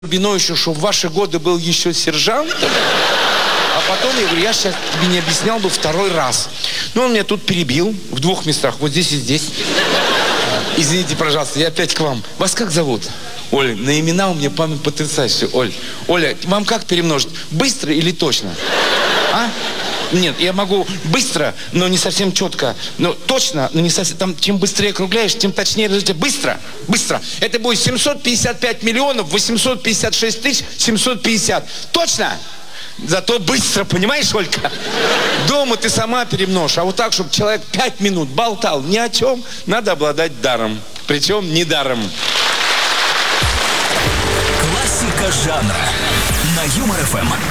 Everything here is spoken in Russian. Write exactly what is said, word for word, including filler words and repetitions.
Бино еще, что в ваши годы был еще сержантом. А потом я говорю, я сейчас тебе не объяснял бы второй раз. Ну, он меня тут перебил в двух местах, вот здесь и здесь. Извините, пожалуйста, я опять к вам. Вас как зовут? Оля, на имена у меня память потрясающая. Оль, Оля, вам как перемножить? Быстро или точно? А? Нет, я могу быстро, но не совсем четко. Но точно, но не совсем. Там, чем быстрее округляешь, тем точнее результат. Быстро, быстро. Это будет семьсот пятьдесят пять миллионов восемьсот пятьдесят шесть тысяч семьсот пятьдесят. Точно? Зато быстро, понимаешь, Олька? Дома ты сама перемножь. А вот так, чтобы человек пять минут болтал ни о чем, надо обладать даром. Причем не даром. Классика жанра на Юмор ФМ.